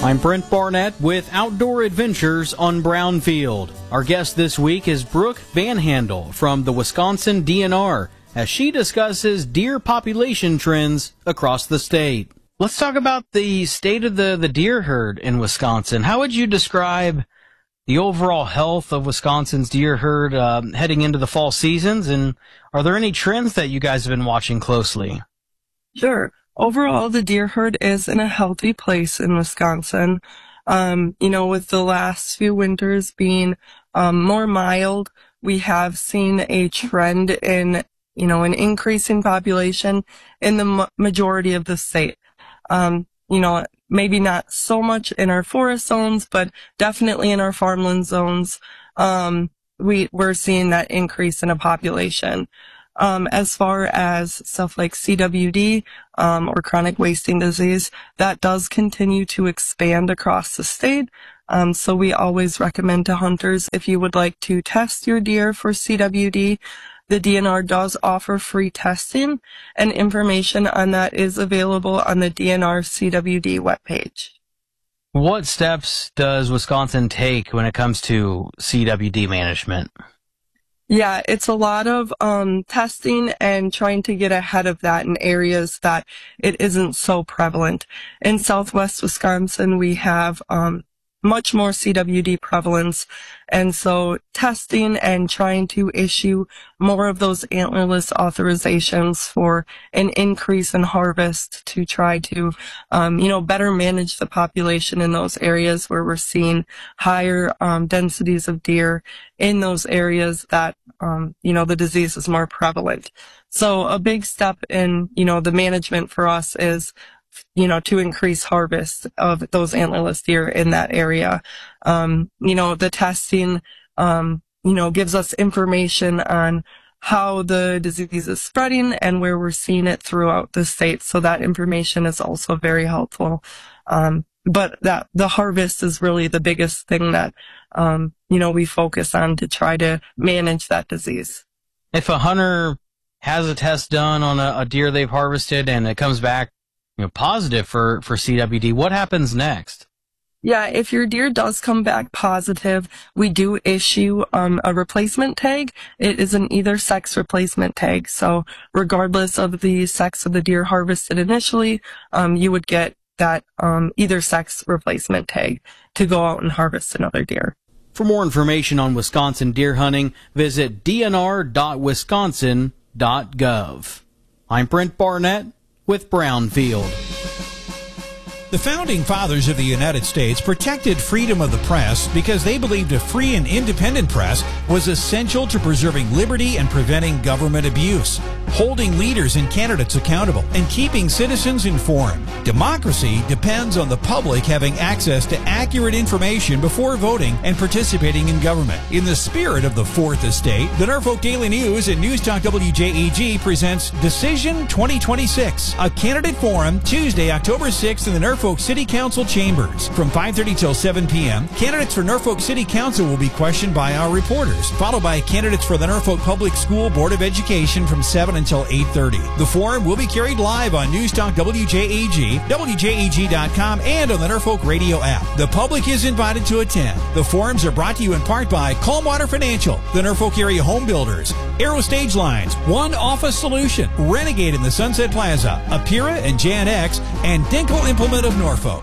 I'm Brent Barnett with Outdoor Adventures on Brownfield. Our guest this week is Brooke Van Handel from the Wisconsin DNR as she discusses deer population trends across the state. Let's talk about the state of the deer herd in Wisconsin. How would you describe the overall health of Wisconsin's deer herd heading into the fall seasons? And are there any trends that you guys have been watching closely? Sure. Overall, the deer herd is in a healthy place in Wisconsin. With the last few winters being more mild, we have seen a trend in, an increase in population in the majority of the state. Maybe not so much in our forest zones, but definitely in our farmland zones, we're seeing that increase in a population. As far as stuff like CWD, or chronic wasting disease, that does continue to expand across the state. So we always recommend to hunters, if you would like to test your deer for CWD, the DNR does offer free testing, and information on that is available on the DNR CWD webpage. What steps does Wisconsin take when it comes to CWD management? Yeah, it's a lot of testing and trying to get ahead of that in areas that it isn't so prevalent. In southwest Wisconsin, we have much more CWD prevalence, and so testing and trying to issue more of those antlerless authorizations for an increase in harvest to try to, better manage the population in those areas where we're seeing higher densities of deer in those areas that, the disease is more prevalent. So a big step in, the management for us is to increase harvest of those antlerless deer in that area. The testing, gives us information on how the disease is spreading and where we're seeing it throughout the state. So that information is also very helpful. But the harvest is really the biggest thing that, we focus on to try to manage that disease. If a hunter has a test done on a deer they've harvested and it comes back positive for CWD, what happens next? Yeah, if your deer does come back positive, we do issue a replacement tag. It is an either sex replacement tag. So regardless of the sex of the deer harvested initially, you would get that either sex replacement tag to go out and harvest another deer. For more information on Wisconsin deer hunting, visit dnr.wisconsin.gov. I'm Brent Barnett with Brownfield. The founding fathers of the United States protected freedom of the press because they believed a free and independent press was essential to preserving liberty and preventing government abuse, holding leaders and candidates accountable, and keeping citizens informed. Democracy depends on the public having access to accurate information before voting and participating in government. In the spirit of the Fourth Estate, the Norfolk Daily News and News Talk WJEG presents Decision 2026, a candidate forum Tuesday, October 6th in the Norfolk City Council chambers. From 5:30 till 7 p.m., candidates for Norfolk City Council will be questioned by our reporters, followed by candidates for the Norfolk Public School Board of Education from 7 until 8:30. The forum will be carried live on News Talk WJEG, WJEG.com, and on the Norfolk Radio app. The public is invited to attend. The forums are brought to you in part by Calm Water Financial, the Norfolk Area Home Builders, Aero Stage Lines, One Office Solution, Renegade in the Sunset Plaza, Apira and JanX, and Dinkle Implement of Norfolk.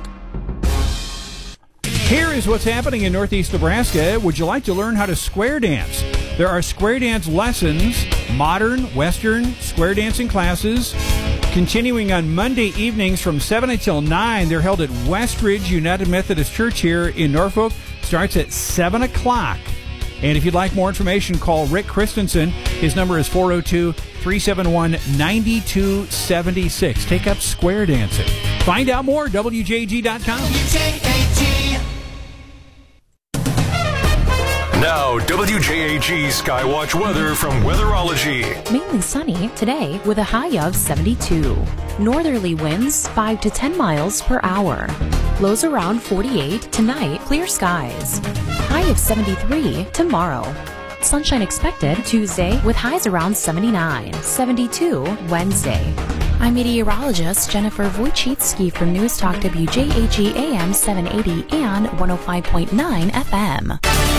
Here is what's happening in Northeast Nebraska. Would you like to learn how to square dance? There are square dance lessons, modern, western, square dancing classes, continuing on Monday evenings from 7 until 9. They're held at Westridge United Methodist Church here in Norfolk. Starts at 7 o'clock. And if you'd like more information, call Rick Christensen. His number is 402-371-9276. Take up square dancing. Find out more at WJG.com. Now, WJAG Skywatch weather from Weatherology. Mainly sunny today with a high of 72. Northerly winds 5 to 10 miles per hour. Lows around 48 tonight, clear skies. High of 73 tomorrow. Sunshine expected Tuesday with highs around 79, 72 Wednesday. I'm meteorologist Jennifer Wojcicki for News Talk WJAG AM 780 and 105.9 FM.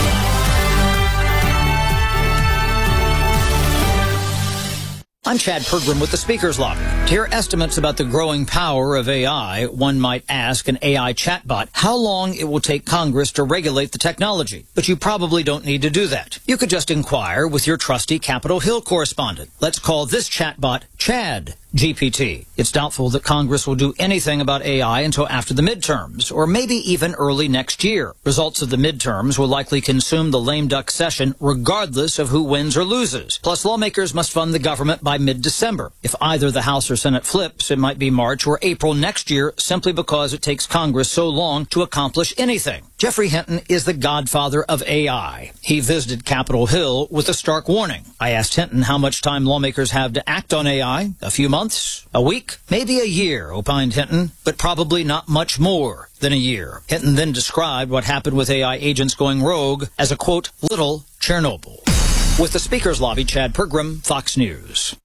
I'm Chad Pergram with the Speakers Lobby. To hear estimates about the growing power of AI, one might ask an AI chatbot how long it will take Congress to regulate the technology. But you probably don't need to do that. You could just inquire with your trusty Capitol Hill correspondent. Let's call this chatbot Chad GPT. It's doubtful that Congress will do anything about AI until after the midterms, or maybe even early next year. Results of the midterms will likely consume the lame duck session regardless of who wins or loses. Plus, lawmakers must fund the government by mid-December. If either the House or Senate flips, it might be March or April next year simply because it takes Congress so long to accomplish anything. Jeffrey Hinton is the godfather of AI. He visited Capitol Hill with a stark warning. I asked Hinton how much time lawmakers have to act on AI. A few months? A week? Maybe a year, opined Hinton, but probably not much more than a year. Hinton then described what happened with AI agents going rogue as a, quote, little Chernobyl. With the Speakers Lobby, Chad Pergram, Fox News.